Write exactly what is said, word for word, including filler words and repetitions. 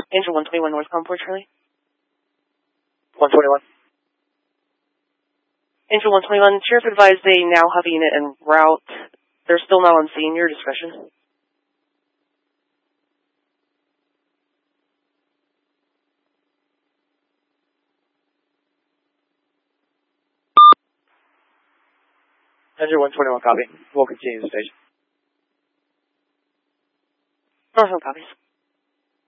Angel one twenty-one northbound for Charlie. one twenty-one. Angel one twenty-one, Sheriff advised they now have a unit en route. They're still not on scene. Your discretion. Angel one twenty-one, copy. We'll continue the station. Northbound copies.